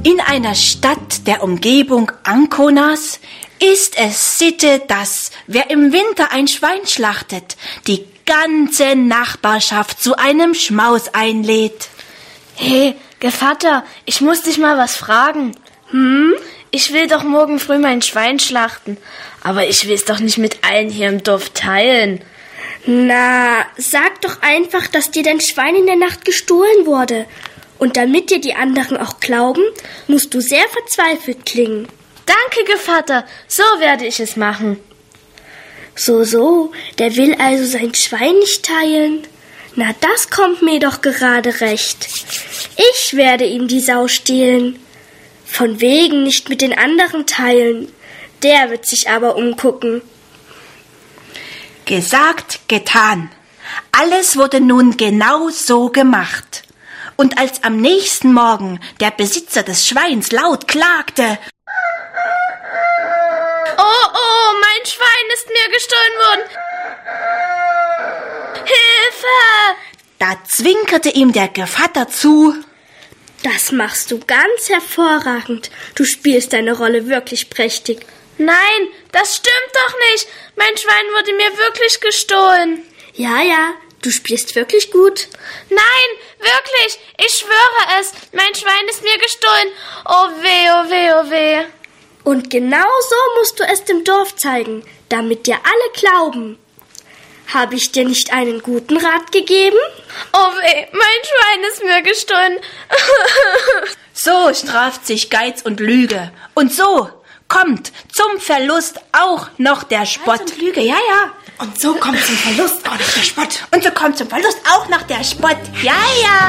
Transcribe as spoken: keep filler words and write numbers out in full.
In einer Stadt der Umgebung Anconas ist es Sitte, dass, wer im Winter ein Schwein schlachtet, die ganze Nachbarschaft zu einem Schmaus einlädt. Hey, Gevatter, ich muss dich mal was fragen. Hm? Ich will doch morgen früh mein Schwein schlachten, aber ich will es doch nicht mit allen hier im Dorf teilen. Na, sag doch einfach, dass dir dein Schwein in der Nacht gestohlen wurde. Und damit dir die anderen auch glauben, musst du sehr verzweifelt klingen. Danke, Gevatter, so werde ich es machen. So, so, der will also sein Schwein nicht teilen? Na, das kommt mir doch gerade recht. Ich werde ihm die Sau stehlen. Von wegen nicht mit den anderen teilen. Der wird sich aber umgucken. Gesagt, getan. Alles wurde nun genau so gemacht. Und als am nächsten Morgen der Besitzer des Schweins laut klagte: Oh, oh, mein Schwein ist mir gestohlen worden. Hilfe! Da zwinkerte ihm der Gevatter zu: Das machst du ganz hervorragend. Du spielst deine Rolle wirklich prächtig. Nein, das stimmt doch nicht. Mein Schwein wurde mir wirklich gestohlen. Ja, ja, du spielst wirklich gut. Nein, wirklich, ich schwöre es. Mein Schwein ist mir gestohlen. Oh weh, oh weh, oh weh. Und genau so musst du es dem Dorf zeigen, damit dir alle glauben. Habe ich dir nicht einen guten Rat gegeben? Oh weh, mein Schwein ist mir gestohlen. So straft sich Geiz und Lüge. Und so kommt zum Verlust auch noch der Spott. Geiz und Lüge, ja, ja. Und so kommt zum Verlust auch noch der Spott. Und so kommt zum Verlust auch noch der Spott. Ja, ja.